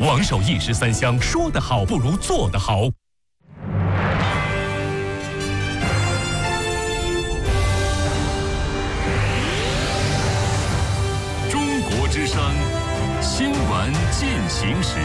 王守一时三香，说得好不如做得好。中国之声新闻进行时。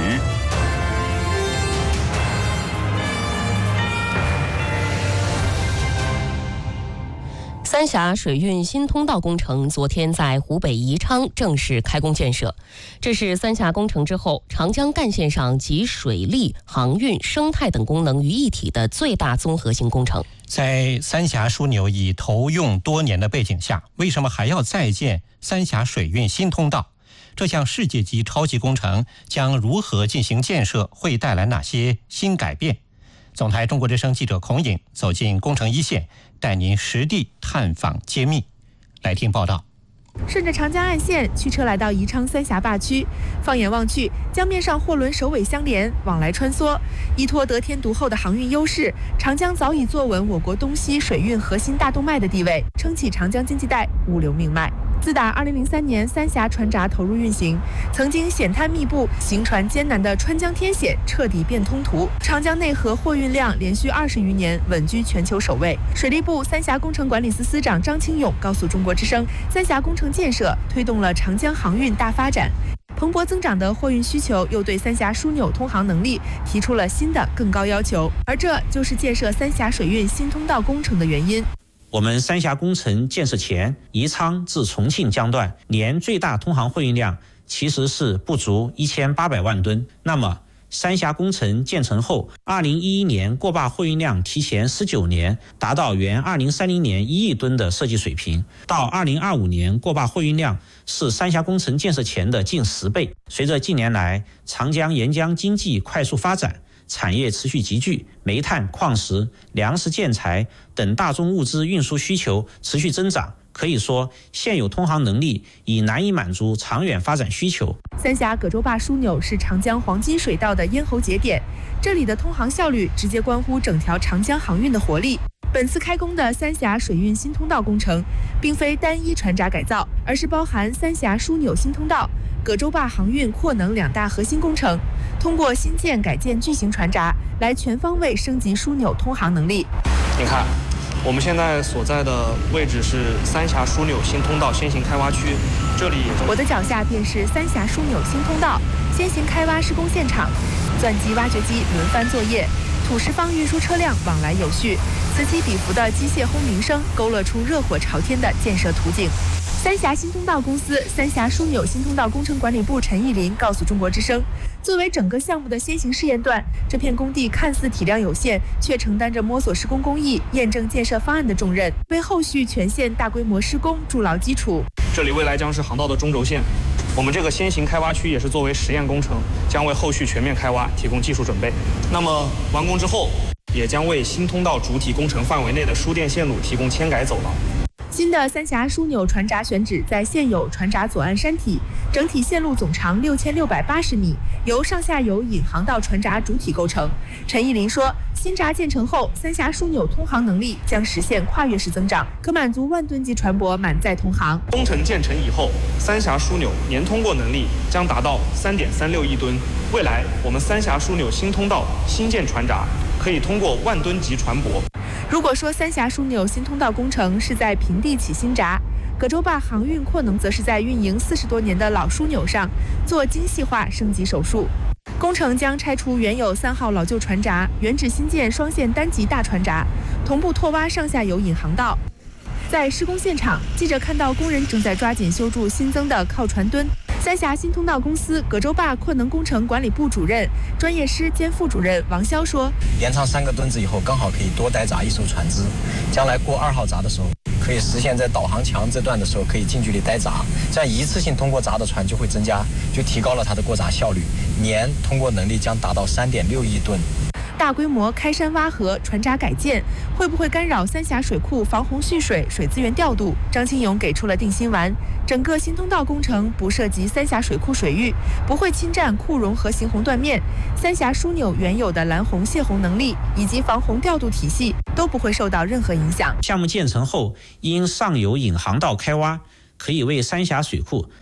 三峡水运新通道工程昨天在湖北宜昌正式开工建设。这是三峡工程之后长江干线上集水利、航运、生态等功能于一体的最大综合性工程。 在三峡枢纽已投用多年的背景下，为什么还要再建三峡水运新通道？这项世界级超级工程将如何进行建设？会带来哪些新改变？总台中国之声记者孔颖走进工程一线，带您实地探访揭秘。来听报道。 顺着长江岸线驱车来到宜昌三峡坝区，放眼望去，江面上货轮首尾相连，往来穿梭。依托得天独厚的航运优势，长江早已坐稳我国东西水运核心大动脉的地位，撑起长江经济带物流命脉。自打2003年三峡船闸投入运行，曾经险滩密布、行船艰难的川江天险彻底变通途，长江内河货运量连续20余年稳居全球首位。水利部三峡工程管理司司长张清勇告诉中国之声，三峡工程建设推动了长江航运大发展，蓬勃增长的货运需求又对三峡枢纽通航能力提出了新的更高要求，而这就是建设三峡水运新通道工程的原因。 我们三峡工程建设前，宜昌至重庆江段年最大通航货运量其实是不足1800万吨。那么三峡工程建成后，2011年过坝货运量提前19年达到原2030年1亿吨的设计水平，到2025年过坝货运量是三峡工程建设前的近10倍。随着近年来长江沿江经济快速发展，产业持续集聚，煤炭、矿石、粮食、建材等大宗物资运输需求持续增长，可以说现有通航能力已难以满足长远发展需求。 三峡葛洲坝枢纽是长江黄金水道的咽喉节点，这里的通航效率直接关乎整条长江航运的活力。本次开工的三峡水运新通道工程，并非单一船闸改造，而是包含三峡枢纽新通道、葛洲坝航运扩能2大核心工程，通过新建改建巨型船闸来全方位升级枢纽通航能力。 你看，我们现在所在的位置是三峡枢纽新通道先行开挖区，这里我的脚下便是三峡枢纽新通道先行开挖施工现场，钻机、挖掘机轮番作业，土石方运输车辆往来有序，此起彼伏的机械轰鸣声勾勒出热火朝天的建设图景。三峡新通道公司三峡枢纽新通道工程管理部陈义林告诉中国之声，作为整个项目的先行试验段，这片工地看似体量有限，却承担着摸索施工工艺、验证建设方案的重任，为后续全线大规模施工筑牢基础。 这里未来将是航道的中轴线，我们这个先行开挖区也是作为实验工程，将为后续全面开挖提供技术准备。那么完工之后，也将为新通道主体工程范围内的输电线路提供迁改走廊。 新的三峡枢纽船闸选址在现有船闸左岸山体，整体线路总长6680米，由上下游引航道船闸主体构成。陈义林说，新闸建成后，三峡枢纽通航能力将实现跨越式增长，可满足1万吨级船舶满载通航。 工程建成以后，三峡枢纽年通过能力将达到3.36亿吨。未来，我们三峡枢纽新通道新建船闸可以通过1万吨级船舶。 如果说三峡枢纽新通道工程是在平地起新闸，葛洲坝航运扩能则是在运营40多年的老枢纽上做精细化升级手术。工程将拆除原有3号老旧船闸，原址新建双线单级大船闸，同步拓挖上下游引航道。在施工现场，记者看到工人正在抓紧修筑新增的靠船墩。三峡新通道公司葛洲坝扩能工程管理部主任、专业师兼副主任王潇说：“ 延长3个墩子以后，刚好可以多待闸1艘船只，将来过2号闸的时候，可以实现在导航墙这段的时候可以近距离待闸，这样一次性通过闸的船就会增加，就提高了它的过闸效率，年通过能力将达到3.6亿吨。” 大规模开山挖河、船闸改建，会不会干扰三峡水库防洪蓄水、水资源调度？张清勇给出了定心丸。整个新通道工程不涉及三峡水库水域，不会侵占库容和行洪断面，三峡枢纽原有的拦洪泄洪能力以及防洪调度体系都不会受到任何影响。 项目建成后，因上游引航道开挖，可以为三峡水库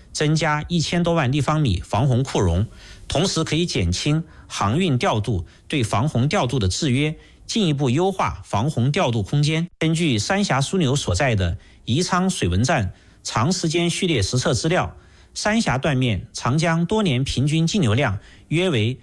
增加1000多万立方米防洪库容，同时可以减轻航运调度对防洪调度的制约，进一步优化防洪调度空间。根据三峡枢纽所在的宜昌水文站长时间序列实测资料，三峡断面长江多年平均径流量约为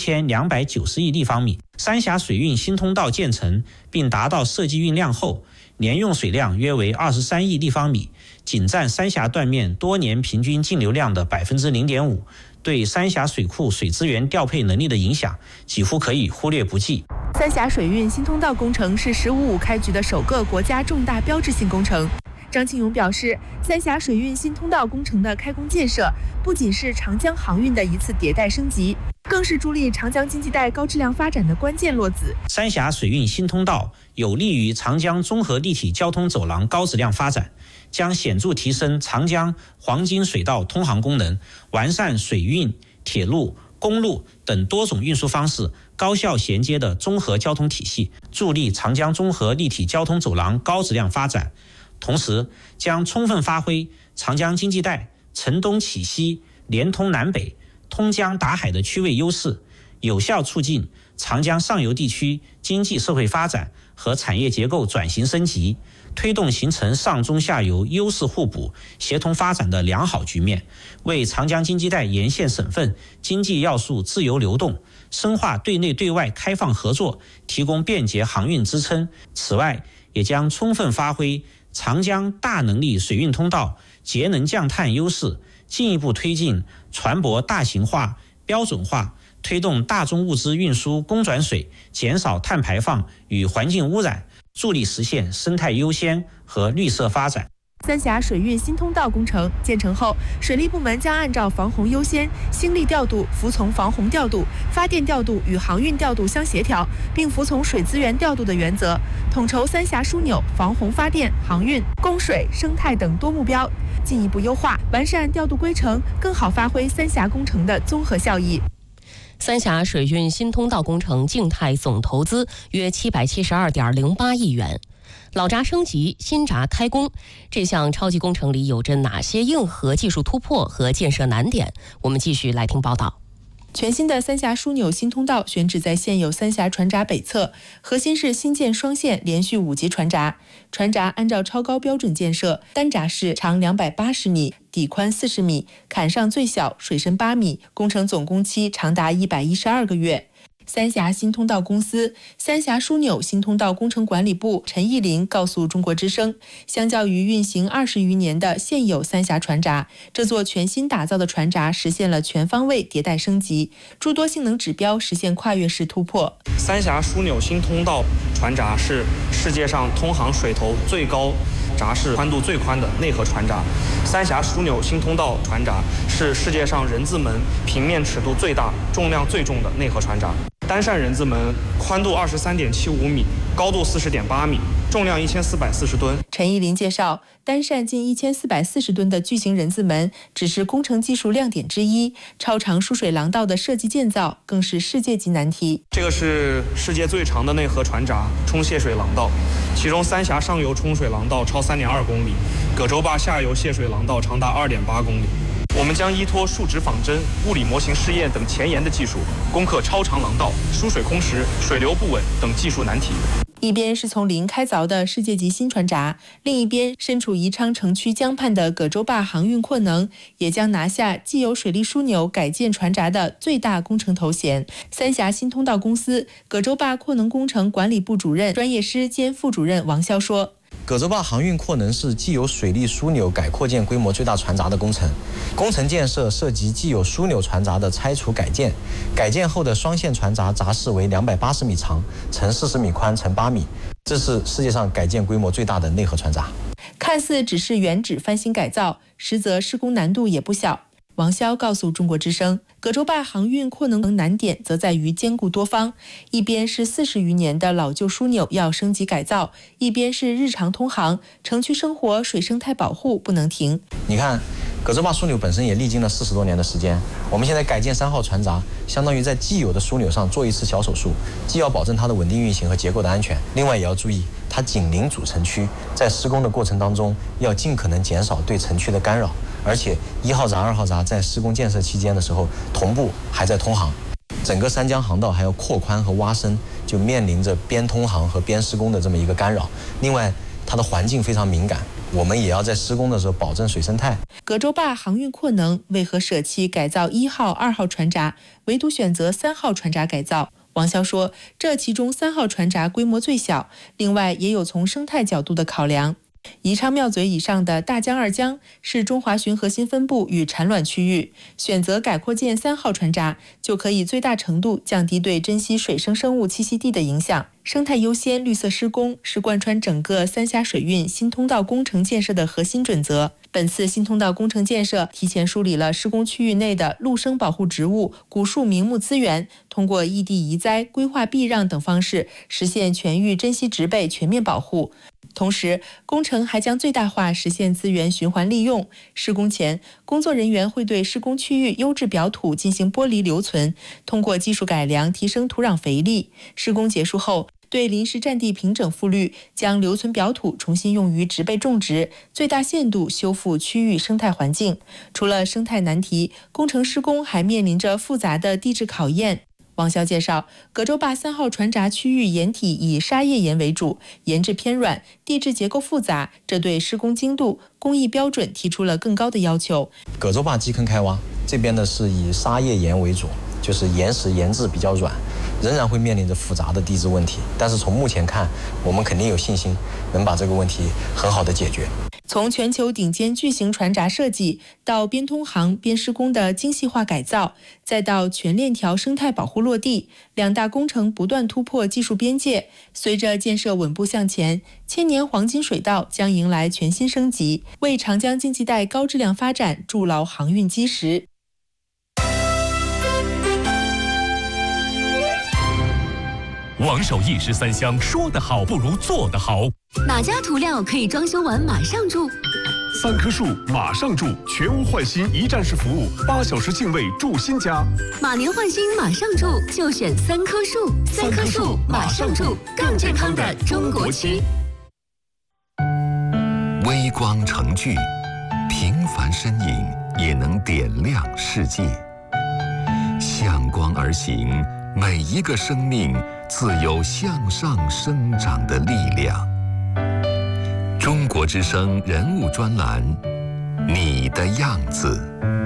4290亿立方米。三峡水运新通道建成并达到设计运量后，年用水量约为23亿立方米，仅占三峡断面多年平均径流量的 0.5%， 对三峡水库水资源调配能力的影响几乎可以忽略不计。 三峡水运新通道工程是“15+5”开局的首个国家重大标志性工程。张庆勇表示，三峡水运新通道工程的开工建设，不仅是长江航运的一次迭代升级，更是助力长江经济带高质量发展的关键落子。 三峡水运新通道有利于长江综合立体交通走廊高质量发展，将显著提升长江黄金水道通航功能，完善水运、铁路、公路等多种运输方式高效衔接的综合交通体系，助力长江综合立体交通走廊高质量发展。同时将充分发挥长江经济带承东启西、连通南北、通江达海的区位优势，有效促进长江上游地区经济社会发展和产业结构转型升级，推动形成上中下游优势互补、协同发展的良好局面，为长江经济带沿线省份经济要素自由流动、深化对内对外开放合作提供便捷航运支撑。此外，也将充分发挥长江大能力水运通道节能降碳优势，进一步推进船舶大型化、标准化，推动大宗物资运输公转水，减少碳排放与环境污染，助力实现生态优先和绿色发展。 三峡水运新通道工程建成后，水利部门将按照防洪优先、心力调度服从防洪调度、发电调度与航运调度相协调，并服从水资源调度的原则，统筹三峡枢纽防洪、发电、航运、供水、生态等多目标，进一步优化完善调度规程，更好发挥三峡工程的综合效益。 三峡水运新通道工程静态总投资约772.08亿元。老闸升级，新闸开工，这项超级工程里有着哪些硬核技术突破和建设难点？我们继续来听报道。 全新的三峡枢纽新通道选址在现有三峡船闸北侧，核心是新建双线连续5级船闸。船闸按照超高标准建设，单闸式长280米，底宽40米，坎上最小，水深8米，工程总工期长达112个月。三峡新通道公司、三峡枢纽新通道工程管理部陈义林告诉中国之声，相较于运行20余年的现有三峡船闸，这座全新打造的船闸实现了全方位迭代升级，诸多性能指标实现跨越式突破。 三峡枢纽新通道船闸是世界上通航水头最高、闸式宽度最宽的内河船闸。三峡枢纽新通道船闸是世界上人字门平面尺度最大、重量最重的内河船闸。单扇人字门宽度23.75米，高度40.8米，重量1440吨。 陈义林介绍，单扇近1440吨的巨型人字门只是工程技术亮点之一，超长输水廊道的设计建造更是世界级难题。 这个是世界最长的内河船闸冲泄水廊道，其中三峡上游冲水廊道超3.2公里，葛洲坝下游泄水廊道长达2.8公里。我们将依托数值仿真、物理模型试验等前沿的技术，攻克超长廊道、输水空时、水流不稳等技术难题。 一边是从零开凿的世界级新船闸，另一边身处宜昌城区江畔的葛洲坝航运扩能也将拿下既有水利枢纽改建船闸的最大工程头衔。三峡新通道公司葛洲坝扩能工程管理部主任、专业师兼副主任王潇说， 葛洲坝航运扩能是既有水利枢纽改扩建规模最大船闸的工程，工程建设涉及既有枢纽船闸的拆除改建，改建后的双线船闸闸室为280米长，乘40米宽，乘8米，这是世界上改建规模最大的内河船闸。 看似只是原址翻新改造，实则施工难度也不小。王潇告诉中国之声，葛洲坝航运扩能难点则在于兼顾多方，一边是40余年的老旧枢纽要升级改造，一边是日常通航、城区生活、水生态保护不能停。 你看，葛洲坝枢纽本身也历经了40多年的时间，我们现在改建3号船闸，相当于在既有的枢纽上做一次小手术，既要保证它的稳定运行和结构的安全，另外也要注意它紧邻主城区，在施工的过程当中要尽可能减少对城区的干扰， 而且1号闸、2号闸在施工建设期间的时候同步还在通航。整个三江航道还要扩宽和挖深，就面临着边通航和边施工的这么一个干扰。另外，它的环境非常敏感，我们也要在施工的时候保证水生态。 葛洲坝航运扩能为何舍弃改造1号、2号船闸，唯独选择3号船闸改造？王潇说，这其中3号船闸规模最小，另外也有从生态角度的考量。宜昌庙嘴以上的大江、二江是中华鲟核心分布与产卵区域，选择改扩建3号船闸，就可以最大程度降低对珍稀水生生物栖息地的影响。生态优先、绿色施工是贯穿整个三峡水运新通道工程建设的核心准则。本次新通道工程建设提前梳理了施工区域内的陆生保护植物、古树名木资源，通过异地移栽、规划避让等方式，实现全域珍稀植被全面保护。同时，工程还将最大化实现资源循环利用。施工前，工作人员会对施工区域优质表土进行剥离留存，通过技术改良提升土壤肥力。施工结束后，对临时占地平整复绿，将留存表土重新用于植被种植，最大限度修复区域生态环境。除了生态难题，工程施工还面临着复杂的地质考验。王潇介绍，葛洲坝3号船闸区域岩体以砂叶岩为主，岩质偏软，地质结构复杂，这对施工精度、工艺标准提出了更高的要求。 葛洲坝基坑开挖这边呢是以砂叶岩为主，就是岩石岩质比较软，仍然会面临着复杂的地质问题。但是从目前看，我们肯定有信心能把这个问题很好的解决。 从全球顶尖巨型船闸设计到边通航边施工的精细化改造，再到全链条生态保护落地，两大工程不断突破技术边界。随着建设稳步向前，千年黄金水道将迎来全新升级，为长江经济带高质量发展筑牢航运基石。 王守义是3湘，说得好不如做得好。 哪家涂料可以装修完马上住 ？3棵树马上住，全屋换新一站式服务，8小时净位住新家。 马年换新马上住，就选3棵树。3棵树马上住，更健康的中国区。 微光成炬，平凡身影也能点亮世界。向光而行，每一个生命自有向上生长的力量。中国之声人物专栏，你的样子。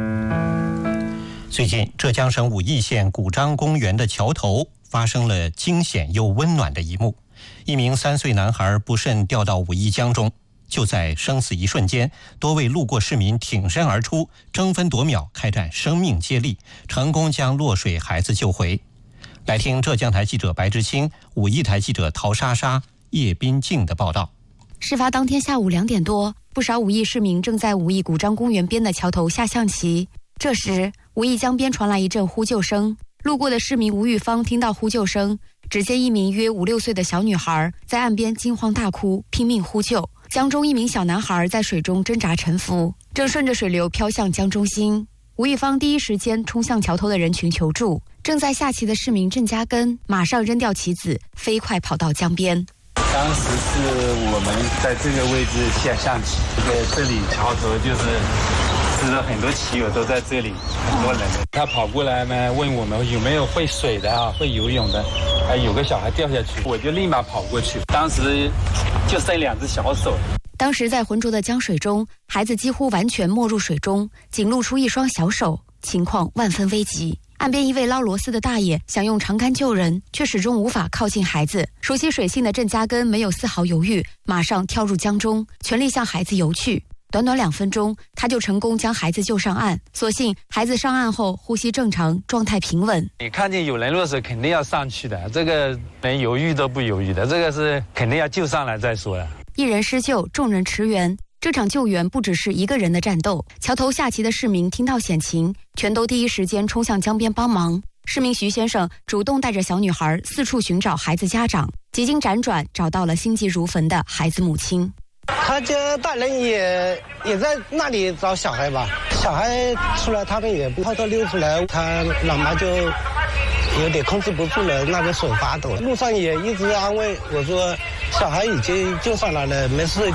最近，浙江省武义县古张公园的桥头发生了惊险又温暖的一幕：一名3岁男孩不慎掉到武义江中。就在生死一瞬间，多位路过市民挺身而出，争分夺秒开展生命接力，成功将落水孩子救回。来听浙江台记者白之清、武义台记者陶莎莎、叶斌静的报道。 事发当天下午2点多，不少武义市民正在武义古张公园边的桥头下象棋。这时，武义江边传来一阵呼救声。路过的市民吴玉芳听到呼救声，只见一名约5、6岁的小女孩在岸边惊慌大哭，拼命呼救。江中一名小男孩在水中挣扎沉浮，正顺着水流飘向江中心。吴玉芳第一时间冲向桥头的人群求助。正在下棋的市民郑家根马上扔掉棋子，飞快跑到江边。 当时是我们在这个位置下象棋，这里桥头就是知道很多棋友都在这里，很多人。他跑过来呢，问我们有没有会水的啊，会游泳的。有个小孩掉下去，我就立马跑过去。当时就剩2只小手。 当时在浑浊的江水中，孩子几乎完全没入水中，仅露出一双小手，情况万分危急。岸边一位捞螺丝的大爷想用长杆救人，却始终无法靠近孩子。熟悉水性的郑家根没有丝毫犹豫，马上跳入江中，全力向孩子游去。短短2分钟，他就成功将孩子救上岸。所幸孩子上岸后呼吸正常，状态平稳。 你看见有人落水，肯定要上去的，这个连犹豫都不犹豫的，这个是肯定要救上来再说的。 一人施救，众人驰援。这场救援不只是一个人的战斗，桥头下棋的市民听到险情，全都第一时间冲向江边帮忙。市民徐先生主动带着小女孩四处寻找孩子家长，几经辗转找到了心急如焚的孩子母亲。 他家大人也在那里找小孩吧，小孩出来他们也不偷偷溜出来，他老妈就有点控制不住了，那个手发抖。路上也一直安慰我说小孩已经救上来了，没事。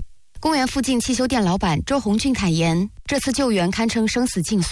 公园附近汽修店老板周红俊坦言，这次救援堪称生死竞速。